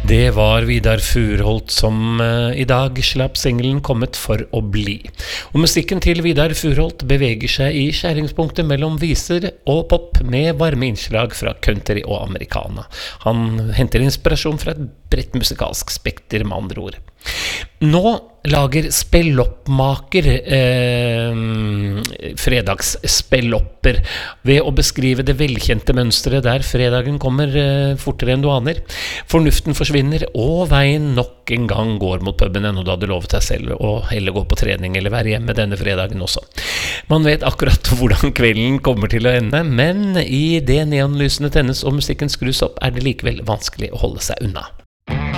Det var Vidar Furholt som I dag slapp singelen Kommet for å bli. Og musikken til Vidar Furholt beveger seg I skjæringspunktet mellom viser og pop med varme innslag fra country og americana. Han henter inspirasjon fra et bredt musikalsk spekter med andre ord. Nå lager spelloppmaker fredagsspellopper ved å beskrive det velkjente mønstret der fredagen kommer fortere enn du aner. Fornuften forsvinner, og veien nok en gang går mot puben enn du hadde lovet deg selv å heller gå på trening eller være hjemme denne fredagen også. Man vet akkurat hvordan kvelden kommer til å ende, men I det neonlysene tennes og musikken skrus opp, det likevel vanskelig å holde seg unna.